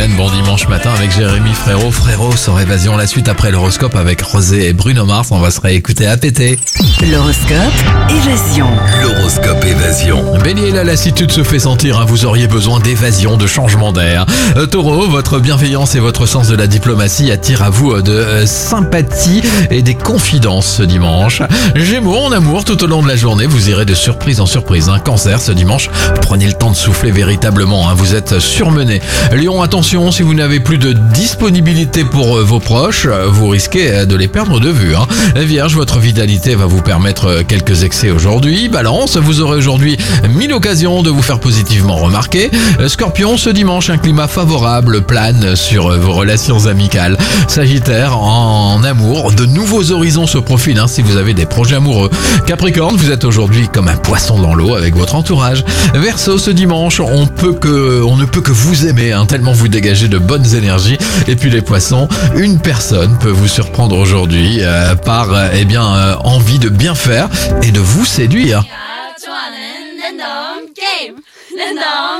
semaine. Bon dimanche matin avec Jérémy Frérot. Frérot sur Évasion, la suite après l'horoscope avec Rosé et Bruno Mars. On va se réécouter APT. L'horoscope Évasion. L'horoscope Évasion. Bélier, la lassitude se fait sentir, vous auriez besoin d'évasion, de changement d'air. Taureau, votre bienveillance et votre sens de la diplomatie attirent à vous de sympathie et des confidences ce dimanche. Gémeaux, en amour, tout au long de la journée, vous irez de surprise en surprise. Cancer, ce dimanche, prenez le temps de souffler véritablement, vous êtes surmené. Lion, attention, si vous n'avez plus de disponibilité pour vos proches, vous risquez de les perdre de vue. Vierge, votre vitalité va vous permettre quelques excès aujourd'hui. Balance, vous aurez aujourd'hui 1000 occasions de vous faire positivement remarquer. Scorpion, ce dimanche, un climat favorable plane sur vos relations amicales. Sagittaire, en amour, de nouveaux horizons se profilent si vous avez des projets amoureux. Capricorne, vous êtes aujourd'hui comme un poisson dans l'eau avec votre entourage. Verseau, ce dimanche, on ne peut que vous aimer, tellement vous dégagez de bonnes énergies. Et puis les poissons, une personne peut vous surprendre aujourd'hui par envie de bien faire et de vous séduire. 좋아하는 랜덤 게임 랜덤